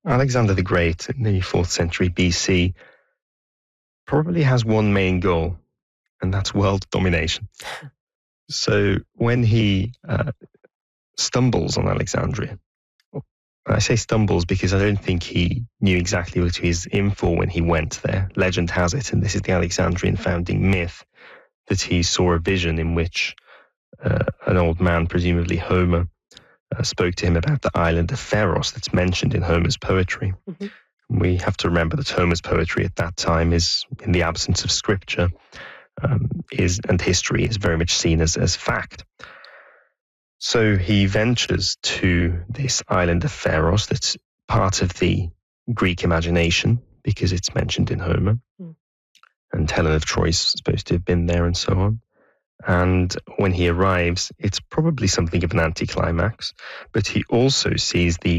Alexander the Great in the 4th century BC probably has one main goal, and that's world domination. So when he stumbles on Alexandria, I say stumbles because I don't think he knew exactly what he was in for when he went there. Legend has it, and this is the Alexandrian founding myth, that he saw a vision in which an old man, presumably Homer, spoke to him about the island of Pharos that's mentioned in Homer's poetry. Mm-hmm. We have to remember that Homer's poetry at that time is, in the absence of scripture, and history is very much seen as fact. So he ventures to this island of Pharos that's part of the Greek imagination because it's mentioned in Homer. Mm. And Helen of Troy is supposed to have been there and so on. And when he arrives, it's probably something of an anticlimax, but he also sees the